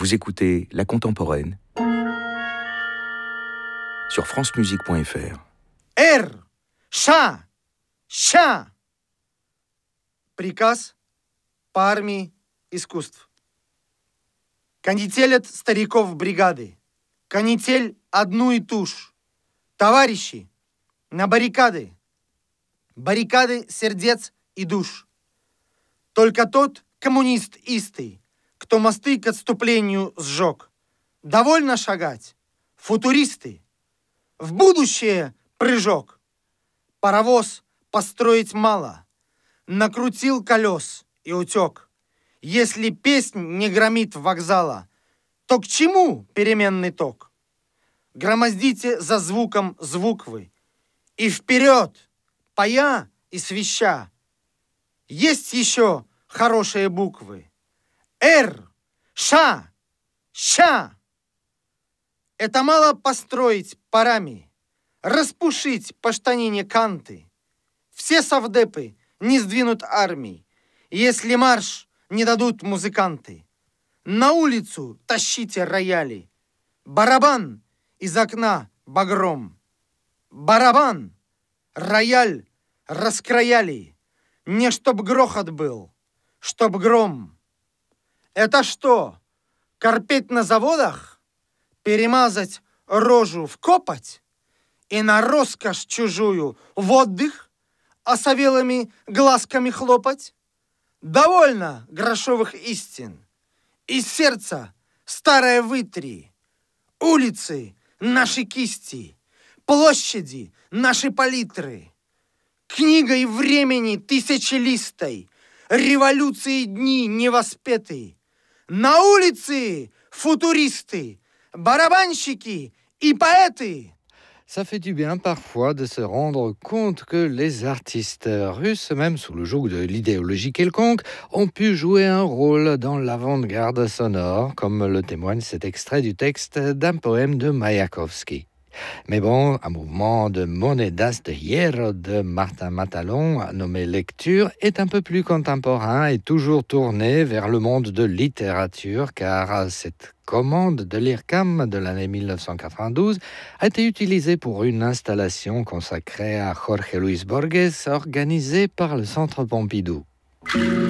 Vous écoutez La Contemporaine sur francemusique.fr. Ща! Приказ по армии искусств. Канителят стариков бригады. Канитель одну и ту ж. Товарищи, на баррикады. Баррикады сердец и душ. Только тот коммунист истый, кто мосты к отступлению сжег. Довольно шагать, футуристы. В будущее прыжок. Паровоз построить мало. Накрутил колес и утек. Если песнь не громит вокзала, то к чему переменный ток? Громоздите за звуком звук вы. И вперед, поя и свища. Есть еще хорошие буквы. Ща. Это мало построить парами, распушить по штанине канты. Все совдепы не сдвинут армий, если марш не дадут музыканты. На улицу тащите рояли. Барабан из окна багром. Барабан, рояль раскрояли. Не чтоб грохот был, чтоб гром. Это что, корпеть на заводах? Перемазать рожу в копоть? И на роскошь чужую в отдых осовелыми глазками хлопать? Довольно грошовых истин. Из сердца старое вытри. Улицы наши кисти, площади наши палитры. Книгой времени тысячелистой, революции дни невоспеты. На улице футуристы, барабанщики и поэты. Ça fait du bien parfois de se rendre compte que les artistes russes, même sous le joug de l'idéologie quelconque, ont pu jouer un rôle dans l'avant-garde sonore, comme le témoigne cet extrait du texte d'un poème de Maïakovsky. Mais bon, un mouvement de Monedas de Hierro de Martin Matalon, nommé Lecture, est un peu plus contemporain et toujours tourné vers le monde de littérature, car cette commande de l'IRCAM de l'année 1992 a été utilisée pour une installation consacrée à Jorge Luis Borges organisée par le Centre Pompidou.